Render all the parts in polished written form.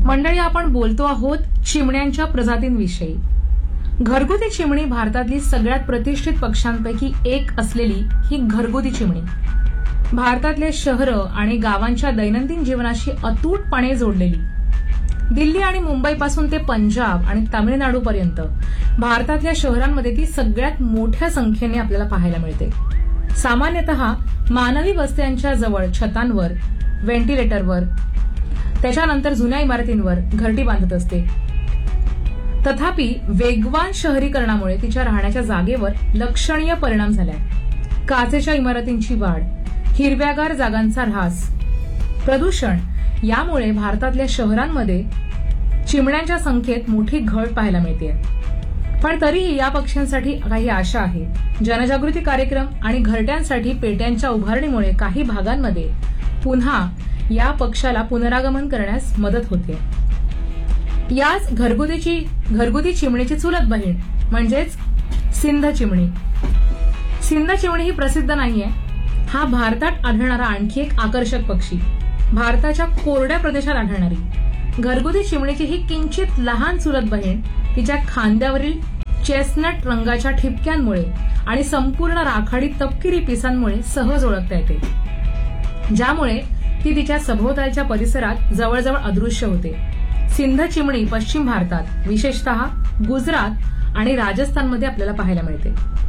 मंडळी, आपण बोलतो आहोत चिमण्यांच्या प्रजातींविषयी. घरगुती चिमणी भारतातली सगळ्यात प्रतिष्ठित पक्ष्यांपैकी एक असलेली ही घरगुती चिमणी भारतातले शहरं आणि गावांच्या दैनंदिन जीवनाशी अतूटपणे जोडलेली. दिल्ली आणि मुंबईपासून ते पंजाब आणि तामिळनाडूपर्यंत भारतातल्या शहरांमध्ये ती सगळ्यात मोठ्या संख्येने आपल्याला पाहायला मिळते. सामान्यतः मानवी वस्त्यांच्या जवळ छतांवर, व्हेंटिलेटरवर, त्याच्यानंतर जुन्या इमारतींवर घरटी बांधत असते. तथापि वेगवान शहरीकरणामुळे तिच्या राहण्याच्या जागेवर लक्षणीय परिणाम झालाय. काचेच्या इमारतींची वाढ, हिरव्यागार जागांचा ऱ्हास, प्रदूषण यामुळे भारतातल्या शहरांमध्ये चिमण्यांच्या संख्येत मोठी घट पाहायला मिळते. पण तरीही या पक्ष्यांसाठी काही आशा आहे. जनजागृती कार्यक्रम आणि घरट्यांसाठी पेट्यांच्या उभारणीमुळे काही भागांमध्ये पुन्हा या पक्षाला पुनरागमन करण्यास मदत होते. याच घरगुती चिमणीची चुलत बहीण म्हणजेच सिंध चिमणी. सिंध चिमणी ही प्रसिद्ध नाहीये. हा भारतात आढळणारा आणखी एक आकर्षक पक्षी. भारताच्या कोरड्या प्रदेशात आढळणारी घरगुती चिमणीची ही किंचित लहान चुलत बहीण तिच्या खांद्यावरील चेस्टनट रंगाच्या ठिपक्यांमुळे आणि संपूर्ण राखाडी तपकिरी पिसांमुळे सहज ओळखता येते, ज्यामुळे ती तिच्या सभोवतालच्या परिसरात जवळजवळ अदृश्य होते. सिंध चिमणी पश्चिम भारतात, विशेषतः गुजरात आणि राजस्थानमध्ये आपल्याला पाहायला मिळते.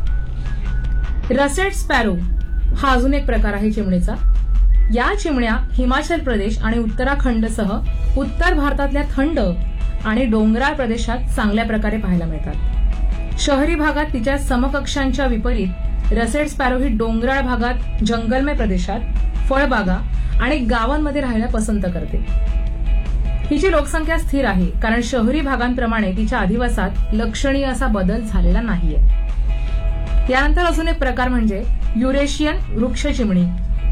रसेट स्पॅरो हा अजून एक प्रकार आहे चिमणीचा. या चिमण्या हिमाचल प्रदेश आणि उत्तराखंडसह उत्तर भारतातल्या थंड आणि डोंगराळ प्रदेशात चांगल्या प्रकारे पाहायला मिळतात. शहरी भागात तिच्या समकक्षांच्या विपरीत रसेट स्पॅरो ही डोंगराळ भागात, जंगलमय प्रदेशात, फळबागा आणि गावांमध्ये राहायला पसंत करते. हिची लोकसंख्या स्थिर आहे कारण शहरी भागांप्रमाणे तिच्या अधिवासात लक्षणीय असा बदल झालेला नाहीये. यानंतर अजून एक प्रकार म्हणजे युरेशियन वृक्ष चिमणी.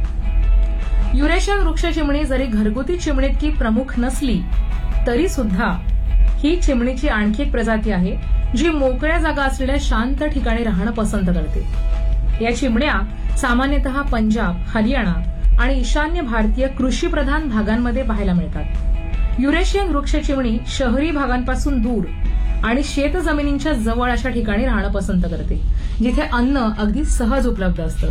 युरेशियन वृक्ष चिमणी जरी घरगुती चिमणीतकी प्रमुख नसली तरी सुद्धा ही चिमणीची आणखी एक प्रजाती आहे जी मोकळ्या जागा असलेल्या शांत ठिकाणी राहणं पसंत करते. या चिमण्या सामान्यतः पंजाब, हरियाणा आणि ईशान्य भारतीय कृषीप्रधान भागांमध्ये पाहायला मिळतात. युरेशियन वृक्ष चिमणी शहरी भागांपासून दूर आणि शेतजमिनींच्या जवळ अशा ठिकाणी राहणं पसंत करते, जिथे अन्न अगदी सहज उपलब्ध असतं.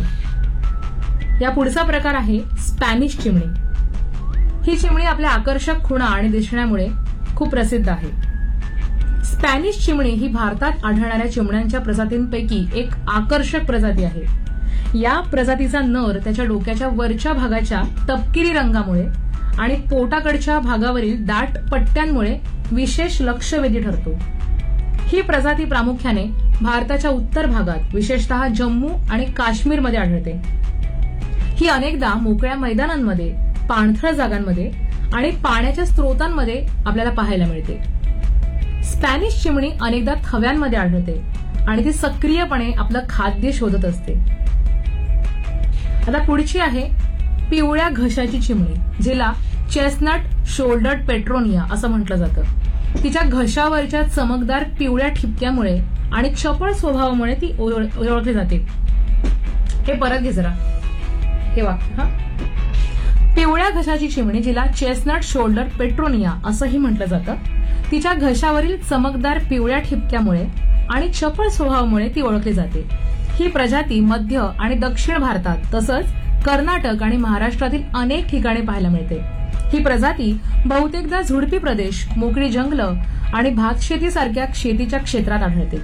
या पुढचा प्रकार आहे स्पॅनिश चिमणी. ही चिमणी आपल्या आकर्षक खुणा आणि दिसण्यामुळे खूप प्रसिद्ध आहे. स्पॅनिश चिमणी ही भारतात आढळणाऱ्या चिमण्यांच्या प्रजातींपैकी एक आकर्षक प्रजाती आहे. या प्रजातीचा नर त्याच्या डोक्याच्या वरच्या भागाच्या तपकिरी रंगामुळे आणि पोटाकडच्या भागावरील दाट पट्ट्यांमुळे विशेष लक्षवेधी ठरतो. ही प्रजाती प्रामुख्याने भारताच्या उत्तर भागात, विशेषतः जम्मू आणि काश्मीरमध्ये आढळते. ही अनेकदा मोकळ्या मैदानांमध्ये, पाणथळ जागांमध्ये आणि पाण्याच्या स्रोतांमध्ये आपल्याला पाहायला मिळते. स्पॅनिश चिमणी अनेकदा थव्यांमध्ये आढळते आणि ती सक्रियपणे आपलं खाद्य शोधत असते. आता पुढची आहे पिवळ्या घशाची चिमणी, जिला चेस्टनट शोल्डर्ड पेट्रोनिया असं म्हटलं जातं. तिच्या घशावरच्या चमकदार पिवळ्या ठिपक्यामुळे आणि चपळ स्वभावामुळे ती ओळखली जाते. हे परत घे जरा, हे वाक्य. पिवळ्या घशाची चिमणी, जिला चेस्टनट शोल्डर पेट्रोनिया असंही म्हटलं जातं, तिच्या घशावरील चमकदार पिवळ्या ठिपक्यामुळे आणि चपळ स्वभावामुळे ती ओळखली जाते. ही प्रजाती मध्य आणि दक्षिण भारतात तसंच कर्नाटक आणि महाराष्ट्रातील अनेक ठिकाणी पाहायला मिळते. ही प्रजाती बहुतेकदा झुडपी प्रदेश, मोकळी जंगलं आणि भातशेतीसारख्या शेतीच्या क्षेत्रात आढळते.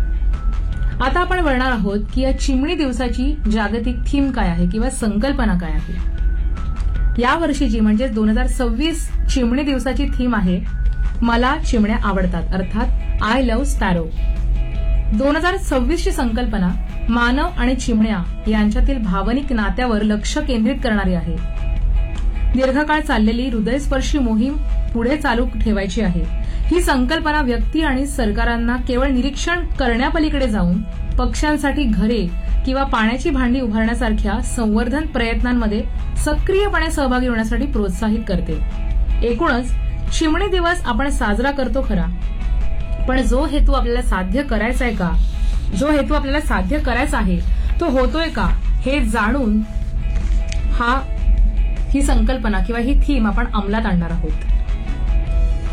आता आपण वळणार आहोत की या चिमणी दिवसाची जागतिक थीम काय आहे किंवा संकल्पना काय आहे. या वर्षीची म्हणजे 2026 चिमणी दिवसाची थीम आहे मला चिमण्या आवडतात, अर्थात आय लव्ह स्पॅरो. 2026 ची संकल्पना मानव आणि चिमण्या यांच्यातील भावनिक नात्यावर लक्ष केंद्रित करणारी आहे. दीर्घकाळ चाललेली हृदयस्पर्शी मोहीम पुढे चालू ठेवायची आहे. ही संकल्पना व्यक्ती आणि सरकारांना केवळ निरीक्षण करण्यापलीकडे जाऊन पक्ष्यांसाठी घरे किंवा पाण्याची भांडी उभारण्यासारख्या संवर्धन प्रयत्नांमध्ये सक्रियपणे सहभागी होण्यासाठी प्रोत्साहित करते. एकूणच चिमणी दिवस आपण साजरा करतो खरा, पण जो हेतू आपल्याला साध्य करायचा आहे का, जो हेतू आपल्याला साध्य करायचा आहे तो होतोय का हे जाणून ही संकल्पना किंवा ही थीम आपण अंमलात आणणार आहोत.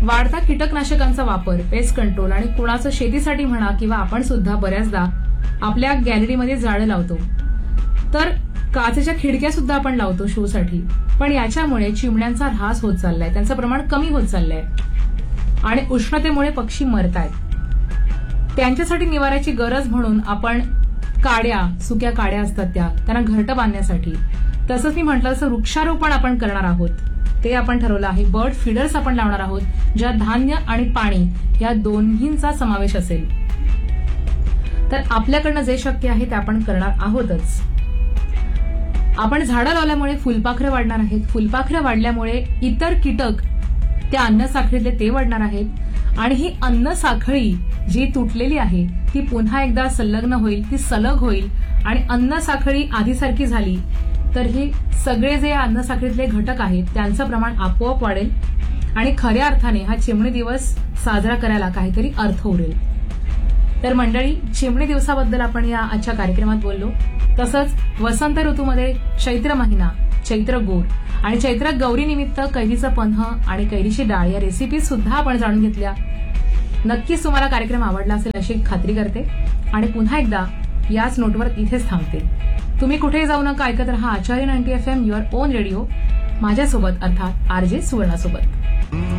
वाढता कीटकनाशकांचा वापर, पेस्ट कंट्रोल आणि कुणाचं शेतीसाठी म्हणा किंवा आपण सुद्धा बऱ्याचदा आपल्या गॅलरीमध्ये झाडं लावतो. तर काचेच्या खिडक्या सुद्धा आपण लावतो शोसाठी. पण याच्यामुळे चिमण्यांचा ऱ्हास होत चाललाय, त्यांचं प्रमाण कमी होत चाललंय आणि उष्णतेमुळे पक्षी मरतायत. त्यांच्यासाठी निवाऱ्याची गरज म्हणून आपण काड्या, सुक्या काड्या असतात त्यांना घरटं बांधण्यासाठी, तसंच मी म्हटलं तसं वृक्षारोपण आपण करणार आहोत. ते आपण ठरवलं आहे. बर्ड फीडर्स आपण लावणार आहोत, ज्यात धान्य आणि पाणी या दोन्हींचा समावेश असेल. तर आपल्याकडनं जे शक्य आहे ते आपण करणार आहोतच. आपण झाडं लावल्यामुळे फुलपाखरं वाढणार आहेत. फुलपाखरं वाढल्यामुळे इतर कीटक त्या अन्न साखळीतले ते वाढणार आहेत आणि ही अन्न साखळी जी तुटलेली आहे ती पुन्हा एकदा संलग्न होईल, ती सलग होईल आणि अन्न साखळी आधीसारखी झाली तर हे सगळे जे अन्न साखळीतले घटक आहेत त्यांचं प्रमाण आपोआप वाढेल आणि खऱ्या अर्थाने हा चिमणी दिवस साजरा करायला काहीतरी अर्थ उरेल. तर मंडळी, चिमणी दिवसाबद्दल आपण या आजच्या कार्यक्रमात बोललो. तसंच वसंत ऋतूमध्ये चैत्र महिना, चैत्र गोड आणि चैत्र गौरी निमित्त कैरीचं पन्ह आणि कैरीची डाळ या रेसिपीज सुद्धा आपण जाणून घेतल्या. नक्कीच तुम्हाला कार्यक्रम आवडला असेल अशी खात्री करते आणि पुन्हा एकदा याच नोटवर इथेच थांबते. तुम्ही कुठेही जाऊ नका, ऐकत रहा आचार्य 90 FM, युअर ओन रेडिओ, माझ्यासोबत अर्थात RJ सुवर्णासोबत.